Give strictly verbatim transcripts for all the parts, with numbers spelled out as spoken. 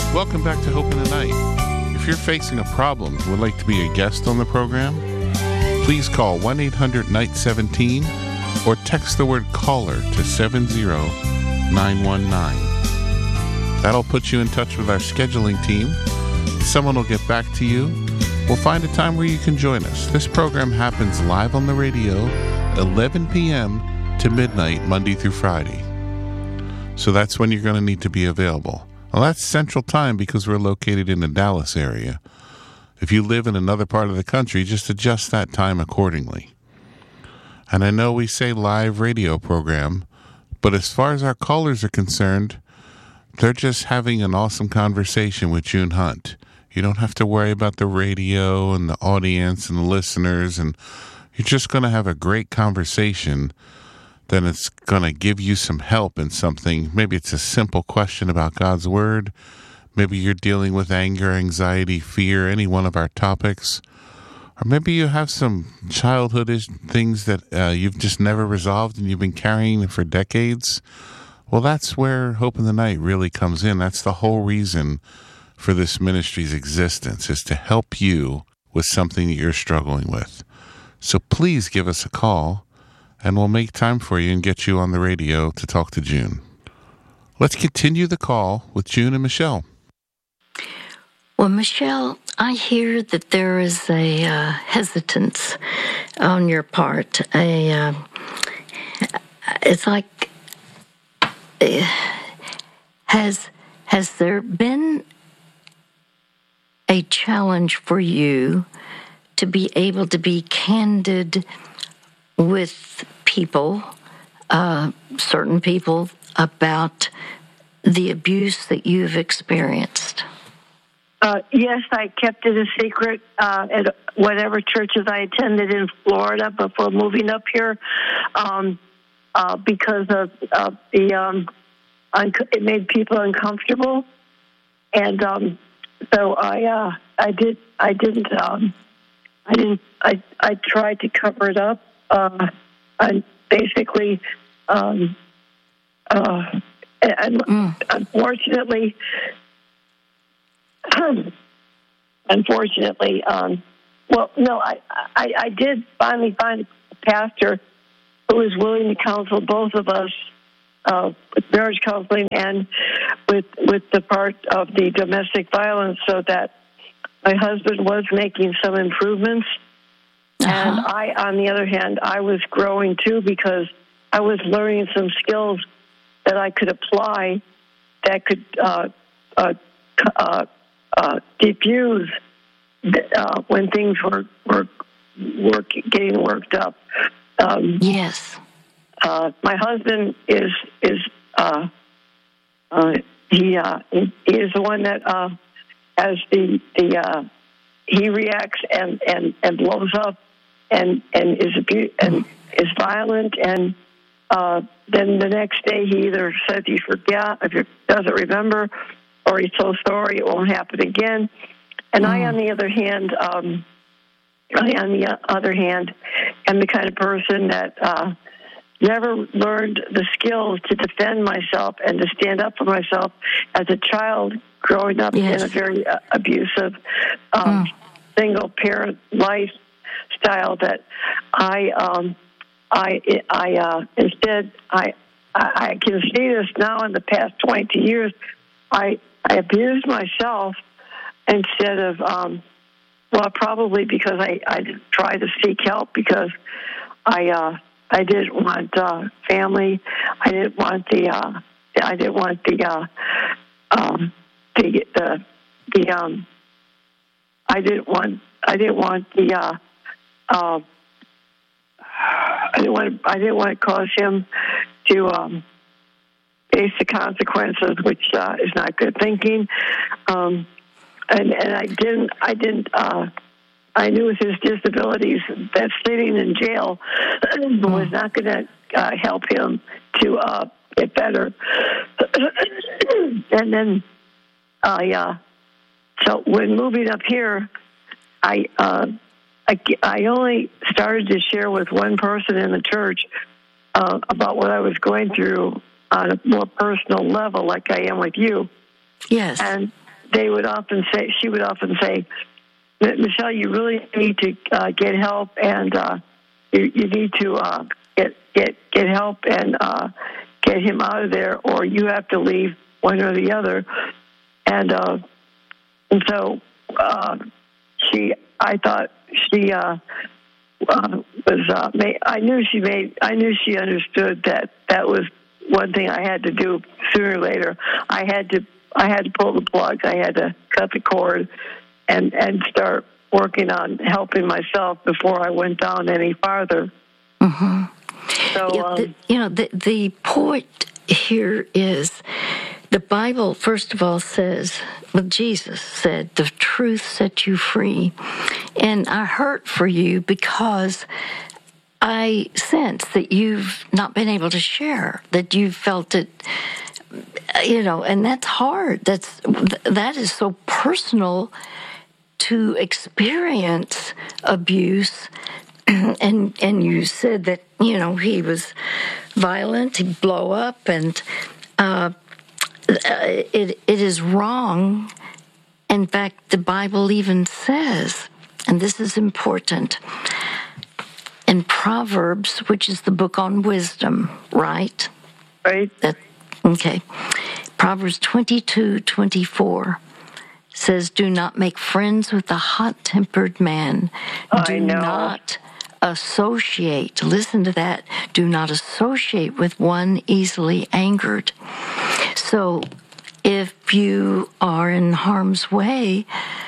Welcome back to Hope in the Night. If you're facing a problem and would like to be a guest on the program, please call one eight hundred N I G H seventeen or text the word caller to seven zero nine one nine. That'll put you in touch with our scheduling team. Someone will get back to you. We'll find a time where you can join us. This program happens live on the radio, eleven p.m. to midnight, Monday through Friday. So that's when you're going to need to be available. Well, that's Central Time because we're located in the Dallas area. If you live in another part of the country, just adjust that time accordingly. And I know we say live radio program, but as far as our callers are concerned, they're just having an awesome conversation with June Hunt. You don't have to worry about the radio and the audience and the listeners, and you're just going to have a great conversation. Then it's going to give you some help in something. Maybe it's a simple question about God's Word. Maybe you're dealing with anger, anxiety, fear, any one of our topics. Or maybe you have some childhood things that uh, you've just never resolved and you've been carrying for decades. Well, that's where Hope in the Night really comes in. That's the whole reason for this ministry's existence, is to help you with something that you're struggling with. So please give us a call, and we'll make time for you and get you on the radio to talk to June. Let's continue the call with June and Michelle. Well, Michelle, I hear that there is a uh, hesitance on your part. A, uh, it's like, uh, has has there been a challenge for you to be able to be candid with people, uh, certain people, about the abuse that you've experienced? Uh, yes, I kept it a secret uh, at whatever churches I attended in Florida before moving up here, um, uh, because of, of the um, un- it made people uncomfortable, and um, so I uh, I did I didn't um, I didn't I I tried to cover it up. Uh, and basically, um, uh, and mm. unfortunately. Unfortunately, um, well, no, I, I, I did finally find a pastor who was willing to counsel both of us uh, with marriage counseling and with with the part of the domestic violence, so that my husband was making some improvements. Uh-huh. And I, on the other hand, I was growing too, because I was learning some skills that I could apply that could uh, uh, uh, Uh, diffuse uh, when things were were, were getting worked up. Um, yes. Uh, my husband is is uh, uh, he, uh, he is the one that uh, has the the uh, he reacts and, and, and blows up and and is abu- and is violent, and uh, then the next day he either says he forgot, if he doesn't remember, or he's so sorry it won't happen again. And mm. I, on the other hand, um, I, on the other hand, am the kind of person that uh, never learned the skills to defend myself and to stand up for myself as a child growing up yes. in a very uh, abusive um, mm. single-parent lifestyle. That I, um, I, I uh, instead, I, I can see this now in the past twenty years. I I abused myself instead of, um, well, probably because I, I tried to seek help, because I uh, I didn't want uh, family. I didn't want the uh, I didn't want the uh, um, the the the um, I didn't want I didn't want the uh, uh, I didn't want I didn't want to cause him to. Um, face the consequences, which uh, is not good thinking. Um, and, and I didn't, I didn't, uh, I knew with his disabilities that sitting in jail was not going to uh, help him to uh, get better. And then, uh, yeah, so when moving up here, I, uh, I, I only started to share with one person in the church uh, about what I was going through on a more personal level, like I am with you. Yes. And they would often say, she would often say, Michelle, you really need to uh, get help, and uh, you, you need to uh, get get get help and uh, get him out of there, or you have to leave, one or the other. And uh, and so uh, she, I thought she uh, uh, was. Uh, made, I knew she made. I knew she understood that that was one thing I had to do sooner or later. I had to. I had to pull the plug. I had to cut the cord and and start working on helping myself before I went down any farther. Mm-hmm. So yeah, the, um, you know, the the point here is the Bible. First of all, says, well, Jesus said, "The truth set you free," and I hurt for you because I sense that you've not been able to share, that you felt it. You know, and that's hard. That's that is so personal to experience abuse. And and you said that, you know, he was violent, he'd blow up, and uh, it it is wrong. In fact, the Bible even says, and this is important, in Proverbs, which is the book on wisdom, right? right. That okay. Proverbs twenty-two twenty-four says, "Do not make friends with a hot-tempered man. Do I know. not associate," listen to that, "do not associate with one easily angered." So if you are in harm's way,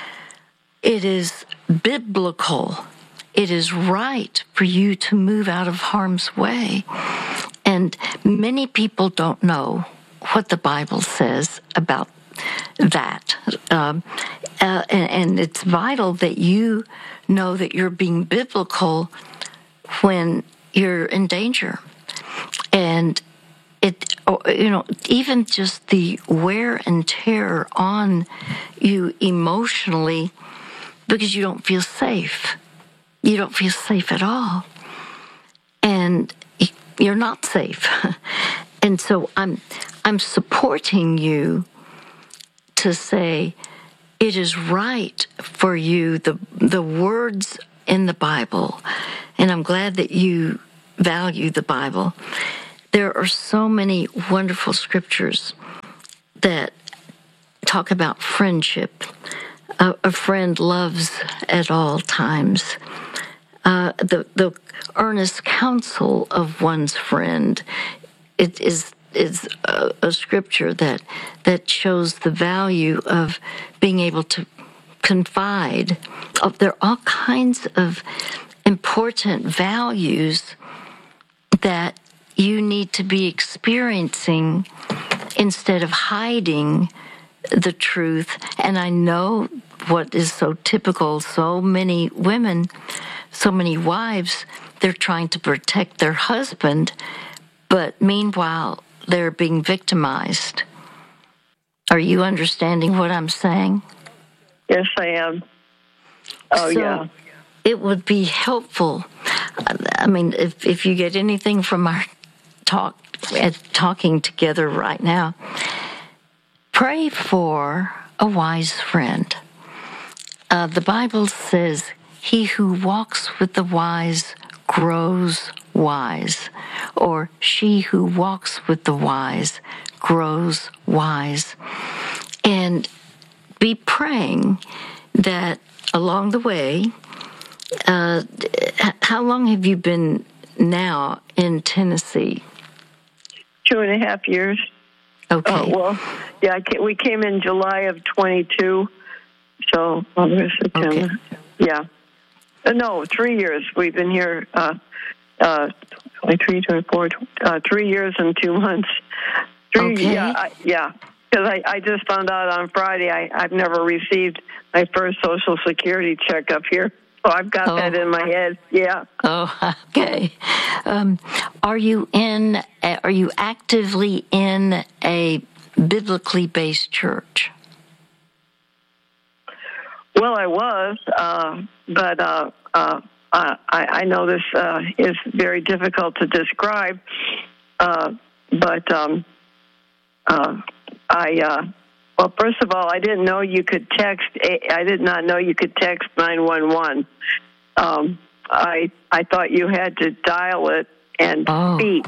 it is biblical. It is right for you to move out of harm's way. And many people don't know what the Bible says about that. Um, uh, and, and it's vital that you know that you're being biblical when you're in danger. And it, you know, even just the wear and tear on you emotionally because you don't feel safe. You don't feel safe at all. And you're not safe. And so I'm I'm supporting you to say it is right for you, the the words in the Bible, and I'm glad that you value the Bible. There are so many wonderful scriptures that talk about friendship. A, a friend loves at all times. Uh, the the earnest counsel of one's friend, it is is a, a scripture that that shows the value of being able to confide. Oh, there are all kinds of important values that you need to be experiencing instead of hiding the truth. And I know what is so typical, so many women, so many wives, they're trying to protect their husband, but meanwhile, they're being victimized. Are you understanding what I'm saying? Yes, I am. Oh, so yeah. It would be helpful. I mean, if, if you get anything from our talk, uh, talking together right now, pray for a wise friend. Uh, the Bible says, "He who walks with the wise grows wise," or "she who walks with the wise grows wise." And be praying that along the way, uh, how long have you been now in Tennessee? Two and a half years. Okay. Oh, well, yeah, I came, we came in July of twenty-two, so August, September. Okay. Yeah. Uh, no, three years. We've been here, uh, uh, twenty-three, twenty-four, uh, three years and two months. Three, Okay. Yeah, I, yeah. Because I, I just found out on Friday I, I've never received my first Social Security check up here. So I've got Oh. that in my head. Yeah. Oh, okay. Um, are you in? Are you actively in a biblically based church? Well, I was, uh, but uh, uh, I, I know this uh, is very difficult to describe. Uh, but um, uh, I, uh, Well, first of all, I didn't know you could text. I did not know you could text nine one one. Um, I I thought you had to dial it and oh. speak.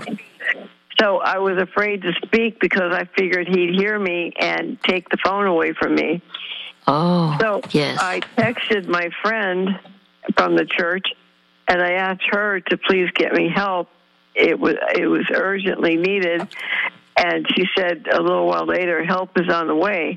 So I was afraid to speak because I figured he'd hear me and take the phone away from me. Oh, so yes. I texted my friend from the church, and I asked her to please get me help. It was it was urgently needed. And she said a little while later, help is on the way.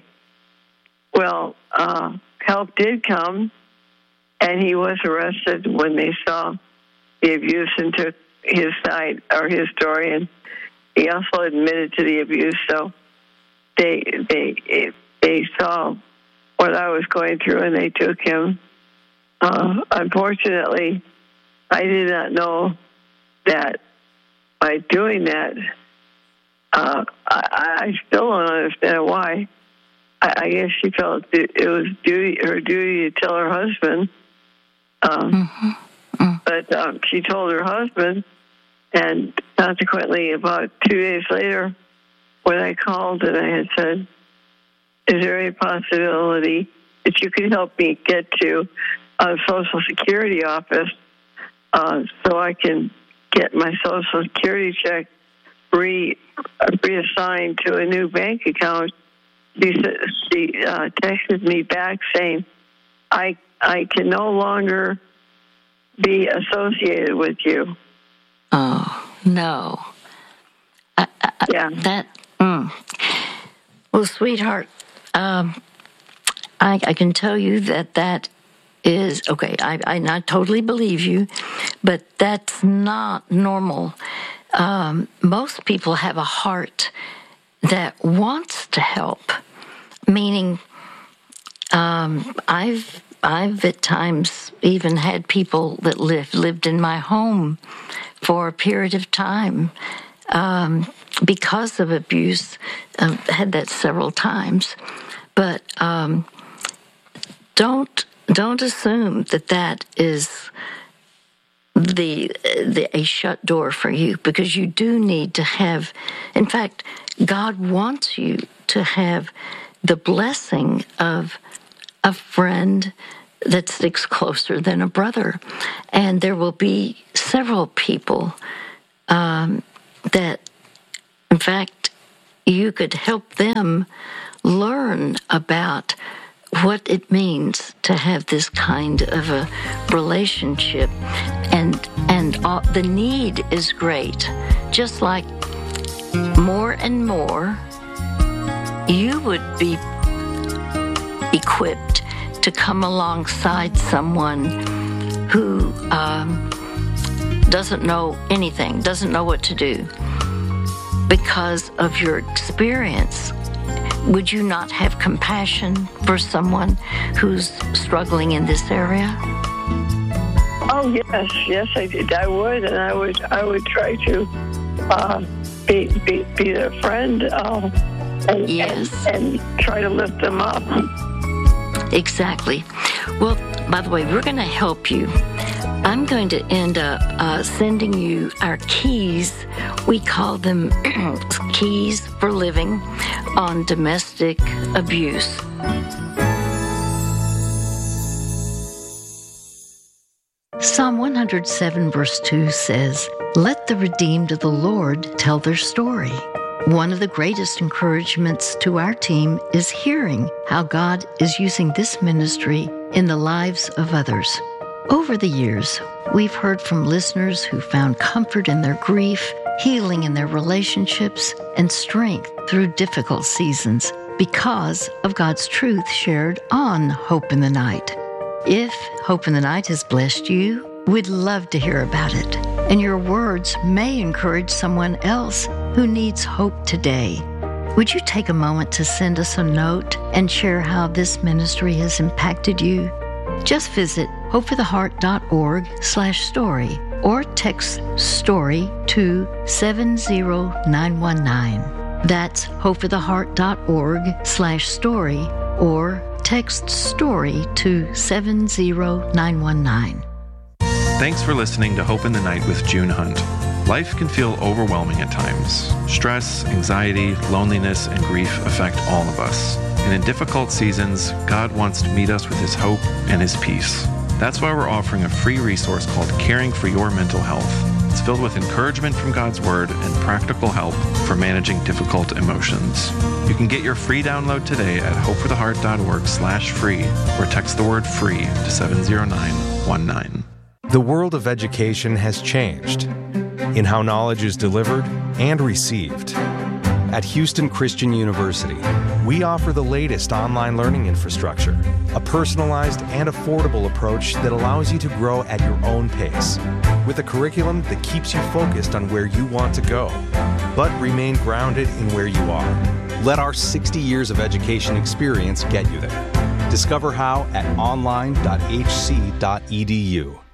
Well, uh, help did come, and he was arrested when they saw the abuse and took his side or his story, and he also admitted to the abuse. So they they they saw what I was going through, and they took him. Uh, unfortunately, I did not know that by doing that. Uh, I, I still don't understand why. I, I guess she felt it was duty, her duty to tell her husband. Um, mm-hmm. Mm-hmm. But um, she told her husband, and consequently, about two days later, when I called and I had said, is there any possibility that you could help me get to a Social Security office uh, so I can get my Social Security check re reassigned to a new bank account? She, she uh, texted me back saying, I I can no longer be associated with you. Oh, no. I, I, yeah. That, mm. Well, sweetheart, um, I, I can tell you that that is, okay, I, I not totally believe you, but that's not normal. Um, most people have a heart that wants to help, meaning um, I've I've at times even had people that lived lived in my home for a period of time um, because of abuse. I've had that several times, but um, don't don't assume that that is the the a shut door for you, because you do need to have. In fact, God wants you to have the blessing of a friend that sticks closer than a brother. And there will be several people um, that, in fact, you could help them learn about what it means to have this kind of a relationship. And, and all, the need is great. Just like more and more, you would be equipped to come alongside someone who um, doesn't know anything, doesn't know what to do. Because of your experience, would you not have compassion for someone who's struggling in this area? Oh yes, yes, I did. I would, and I would, I would try to uh, be, be be their friend, uh, and, yes, and, and try to lift them up. Exactly. Well, by the way, we're going to help you. I'm going to end up uh, sending you our keys. We call them Keys for Living on Domestic Abuse. Psalm one hundred seven verse two says, "Let the redeemed of the Lord tell their story." One of the greatest encouragements to our team is hearing how God is using this ministry in the lives of others. Over the years, we've heard from listeners who found comfort in their grief, healing in their relationships, and strength through difficult seasons because of God's truth shared on Hope in the Night. If Hope in the Night has blessed you, we'd love to hear about it. And your words may encourage someone else who needs hope today. Would you take a moment to send us a note and share how this ministry has impacted you? Just visit hopefortheheart.org slash story or text STORY to seven zero nine one nine. That's hopefortheheart.org slash story or text STORY to seven zero nine one nine. Thanks for listening to Hope in the Night with June Hunt. Life can feel overwhelming at times. Stress, anxiety, loneliness, and grief affect all of us. And in difficult seasons, God wants to meet us with His hope and His peace. That's why we're offering a free resource called Caring for Your Mental Health. It's filled with encouragement from God's Word and practical help for managing difficult emotions. You can get your free download today at hopefortheheart.org slash free or text the word free to seven zero nine one nine. The world of education has changed in how knowledge is delivered and received. At Houston Christian University, we offer the latest online learning infrastructure, a personalized and affordable approach that allows you to grow at your own pace, with a curriculum that keeps you focused on where you want to go, but remain grounded in where you are. Let our sixty years of education experience get you there. Discover how at online dot h c dot e d u.